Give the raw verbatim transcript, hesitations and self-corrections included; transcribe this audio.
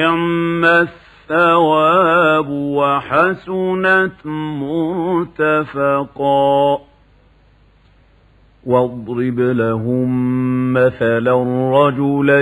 فنعم الثواب وحسنت مرتفقا واضرب لهم مثلا رجلين